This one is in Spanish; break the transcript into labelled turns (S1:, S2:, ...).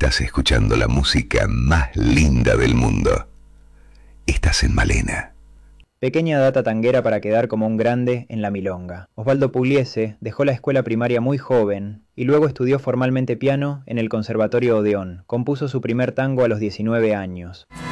S1: Estás escuchando la música más linda del mundo. Estás en Malena.
S2: Pequeña data tanguera para quedar como un grande en la milonga. Osvaldo Pugliese dejó la escuela primaria muy joven y luego estudió formalmente piano en el Conservatorio Odeón. Compuso su primer tango a los 19 años.